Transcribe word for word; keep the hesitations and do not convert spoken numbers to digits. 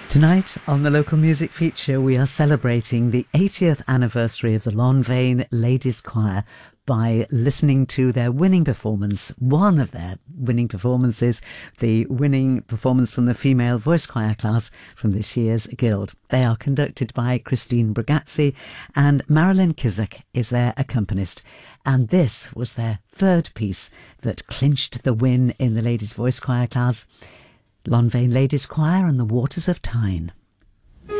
Tonight on the Local Music Feature, we are celebrating the eightieth anniversary of the Lonvaine Ladies Choir by listening to their winning performance, one of their winning performances, the winning performance from the female voice choir class from this year's Guild. They are conducted by Christine Bragazzi, and Marilyn Kizik is their accompanist. And this was their third piece that clinched the win in the ladies' voice choir class. Lonvaine Ladies Choir and the Waters of Tyne.